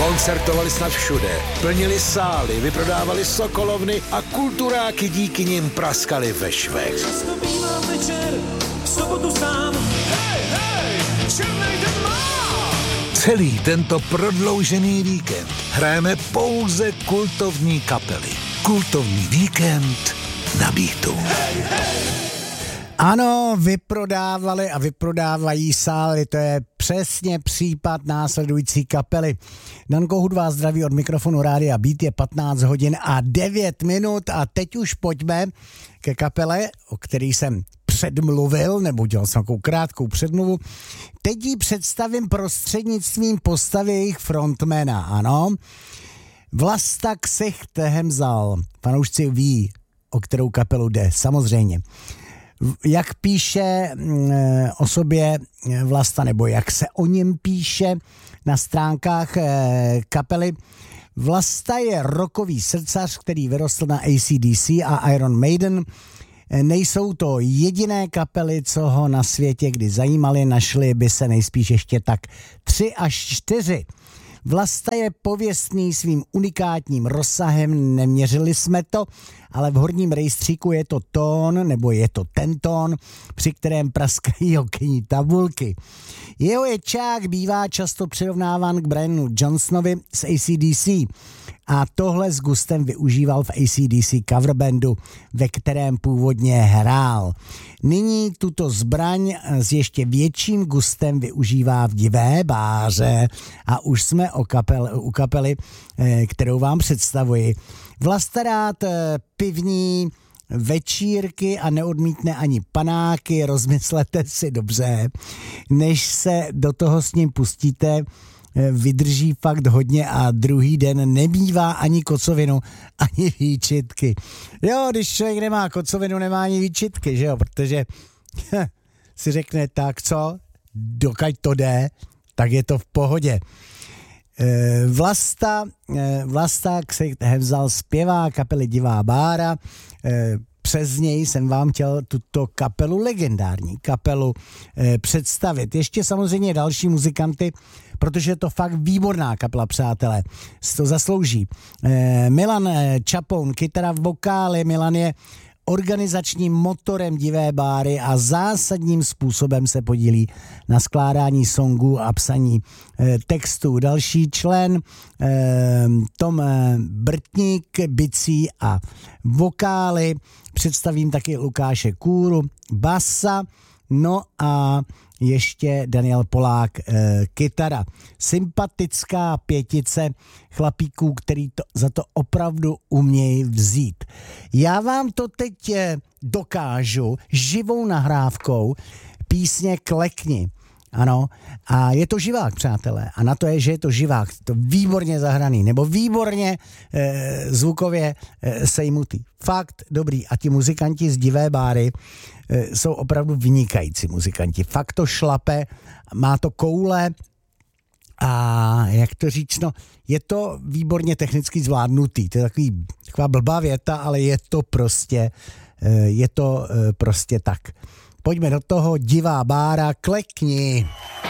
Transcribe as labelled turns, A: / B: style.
A: Koncertovali snad všude, plnili sály, vyprodávali sokolovny a kulturáky díky nim praskali ve švech.
B: Často bývá večer, v sobotu sám, hej, hej, černej den má.
A: Celý tento prodloužený víkend hrajeme pouze kultovní kapely. Kultovní víkend na Beatu.
B: Hej, hej.
C: Ano, vyprodávali a vyprodávají sály, to je přesně případ následující kapely. Dan Kohut vás zdraví od mikrofonu Rádia Beat, je 15 hodin a 9 minut a teď už pojďme ke kapele, o který jsem předmluvil, nebo dělal jsem takovou krátkou předmluvu. Teď ji představím prostřednictvím postavy jejich frontmana, ano. Vlasta Ksicht Hemzal, fanoušci ví, o kterou kapelu jde, samozřejmě. Jak píše o sobě Vlasta, nebo jak se o něm píše na stránkách kapely, Vlasta je rockový srdcař, který vyrostl na AC/DC a Iron Maiden. Nejsou to jediné kapely, co ho na světě kdy zajímaly, našli by se nejspíš ještě tak 3 až 4. Vlasta je pověstný svým unikátním rozsahem, neměřili jsme to, ale v horním rejstříku je to tón, nebo je to ten tón, při kterém praskají hokejní tabulky. Jeho ječák bývá často přirovnáván k Brianu Johnsonovi z AC/DC a tohle s gustem využíval v AC/DC coverbandu, ve kterém původně hrál. Nyní tuto zbraň s ještě větším gustem využívá v divé báře a už jsme u kapely, kterou vám představuji. Vlasta rád pivní večírky a neodmítne ani panáky, rozmyslete si dobře, než se do toho s ním pustíte, vydrží fakt hodně a druhý den nebývá ani kocovinu, ani výčitky. Jo, když člověk nemá kocovinu, nemá ani výčitky, že jo, protože si řekne tak co, dokud to jde, tak je to v pohodě. Vlasta Ksicht Hemzal zpěvá kapely Divá bára, přes něj jsem vám chtěl tuto kapelu, legendární kapelu, představit. Ještě samozřejmě další muzikanty, protože je to fakt výborná kapela, přátelé. Si to zaslouží. Milan Čapoun, kytara v vokáli. Milan je organizačním motorem Divé báry a zásadním způsobem se podílí na skládání songů a psaní textů. Další člen Tom Brtník, bicí a vokály. Představím taky Lukáše Kůru, basa, no a ještě Daniel Polák, kytara. Sympatická pětice chlapíků, který to za to opravdu umějí vzít. Já vám to teď dokážu živou nahrávkou písně Klekni. Ano, a je to živák, přátelé. A na to je, že je to živák. To výborně zahraný, nebo výborně zvukově sejmutý. Fakt dobrý. A ti muzikanti z Divé báry jsou opravdu vynikající muzikanti. Fakt to šlape, má to koule a jak to říct, no, je to výborně technicky zvládnutý. To je taková blbá věta, ale je to prostě tak. Pojďme do toho, Divá bára, Klekni.